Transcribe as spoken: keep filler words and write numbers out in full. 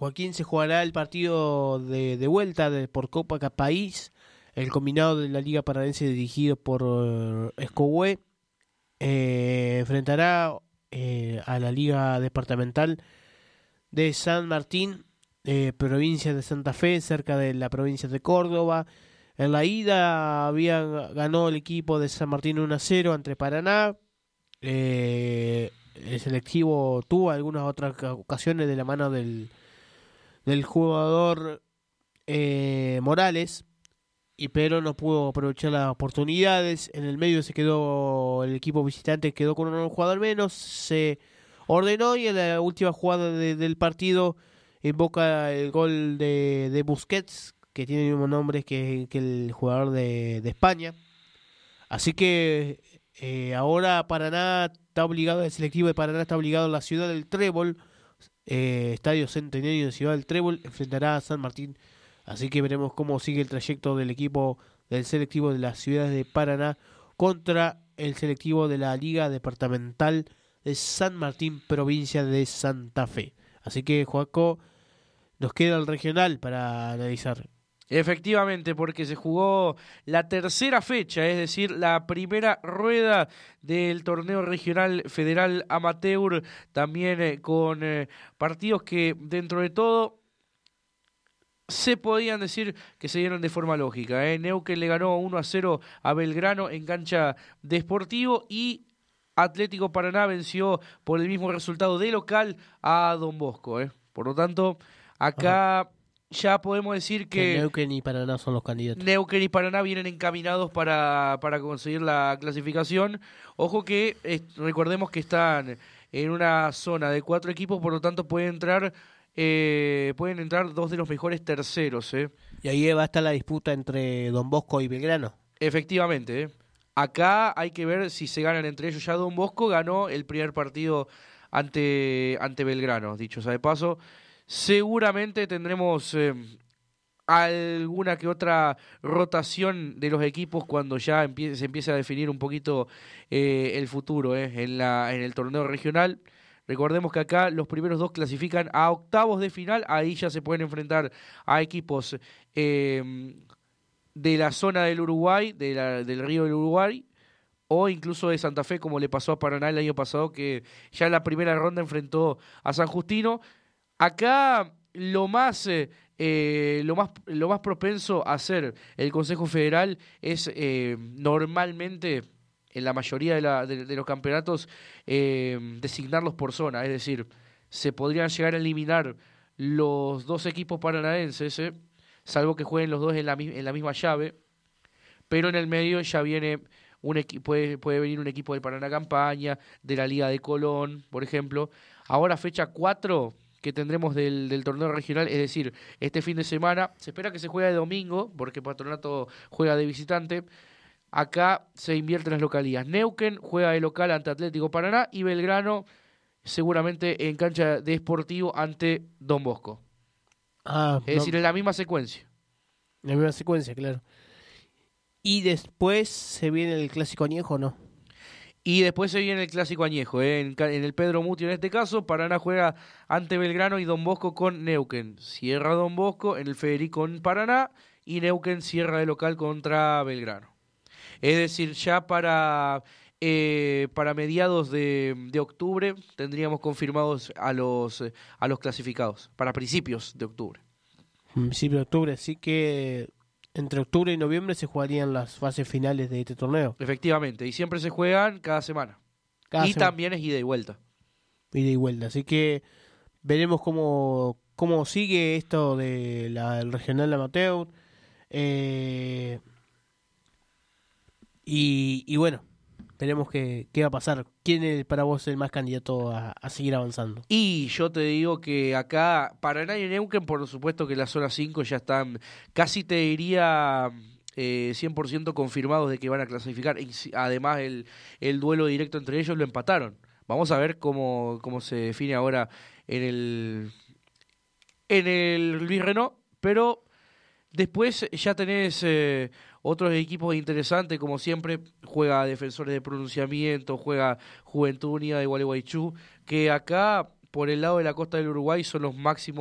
Joaquín, se jugará el partido de, de vuelta de, por Copa País, el combinado de la Liga Paranaense dirigido por uh, Escogüe. Eh, enfrentará eh, a la Liga Departamental de San Martín, eh, provincia de Santa Fe, cerca de la provincia de Córdoba. En la ida había, ganó el equipo de San Martín uno a cero ante Paraná. Eh, el selectivo tuvo algunas otras ocasiones de la mano del, del jugador eh, Morales, y pero no pudo aprovechar las oportunidades. En el medio se quedó el equipo visitante, quedó con un jugador menos, se ordenó y en la última jugada de, del partido invoca el gol de, de Busquets, que tiene el mismo nombre que, que el jugador de, de España. Así que eh, ahora Paraná está obligado, el selectivo de Paraná está obligado a la ciudad del Trébol, eh, Estadio Centenario de Ciudad del Trébol, enfrentará a San Martín. Así que veremos cómo sigue el trayecto del equipo del selectivo de las ciudades de Paraná contra el selectivo de la Liga Departamental de San Martín, provincia de Santa Fe. Así que, Joaco, nos queda el regional para analizar. Efectivamente, porque se jugó la tercera fecha, es decir, la primera rueda del torneo regional federal amateur, también eh, con eh, partidos que dentro de todo se podían decir que se dieron de forma lógica. ¿eh? Neuquén le ganó uno a cero a Belgrano en cancha de Sportivo y Atlético Paraná venció por el mismo resultado de local a Don Bosco. ¿eh? Por lo tanto, acá Ajá. ya podemos decir que, que Neuquén y Paraná son los candidatos. Neuquén y Paraná vienen encaminados para, para conseguir la clasificación. Ojo que eh, recordemos que están en una zona de cuatro equipos, por lo tanto puede entrar... Eh, pueden entrar dos de los mejores terceros. ¿eh? Y ahí va a estar la disputa entre Don Bosco y Belgrano. Efectivamente. ¿eh? Acá hay que ver si se ganan entre ellos. Ya Don Bosco ganó el primer partido ante, ante Belgrano, dicho sea de paso. Seguramente tendremos eh, alguna que otra rotación de los equipos cuando ya empie- se empiece a definir un poquito eh, el futuro ¿eh? en, la, en el torneo regional. Recordemos que acá los primeros dos clasifican a octavos de final, ahí ya se pueden enfrentar a equipos eh, de la zona del Uruguay, de la, del río del Uruguay, o incluso de Santa Fe, como le pasó a Paraná el año pasado, que ya en la primera ronda enfrentó a San Justino. Acá lo más, eh, eh, lo más, lo más propenso a hacer el Consejo Federal es eh, normalmente... en la mayoría de, la, de, de los campeonatos, eh, designarlos por zona. Es decir, se podrían llegar a eliminar los dos equipos paranaenses, ¿eh? salvo que jueguen los dos en la, en la misma llave, pero en el medio ya viene un equipo, puede, puede venir un equipo del Paraná Campaña, de la Liga de Colón, por ejemplo. Ahora fecha cuatro que tendremos del, del torneo regional, es decir, este fin de semana, se espera que se juegue de domingo, porque Patronato juega de visitante. Acá se invierten las localías. Neuquén juega de local ante Atlético Paraná y Belgrano seguramente en cancha de Sportivo ante Don Bosco. Ah, es no, decir, en la misma secuencia. En la misma secuencia, claro. Y después se viene el Clásico Añejo, ¿no? Y después se viene el Clásico Añejo. ¿eh? En, en el Pedro Mutio en este caso, Paraná juega ante Belgrano y Don Bosco con Neuquén. Cierra Don Bosco en el Federico en Paraná y Neuquén cierra de local contra Belgrano. Es decir, ya para, eh, para mediados de, de octubre tendríamos confirmados a los, eh, a los clasificados, para principios de octubre. Principio de octubre, así que entre octubre y noviembre se jugarían las fases finales de este torneo. Efectivamente, y siempre se juegan cada semana. Cada y semana. también es ida y vuelta. Ida y vuelta, así que veremos cómo, cómo sigue esto del de regional amateur. Eh... Y, y bueno, veremos qué, qué va a pasar. ¿Quién es para vos el más candidato a, a seguir avanzando? Y yo te digo que acá, Paraná y Neuquén, por supuesto que la zona cinco ya están, casi te diría eh, cien por ciento confirmados de que van a clasificar. Y además, el, el duelo directo entre ellos lo empataron. Vamos a ver cómo, cómo se define ahora en el, en el Luis Renault, pero después ya tenés... Eh, otros equipos interesantes, como siempre, juega Defensores de Pronunciamiento, juega Juventud Unida de Gualeguaychú, que acá, por el lado de la costa del Uruguay, son los máximos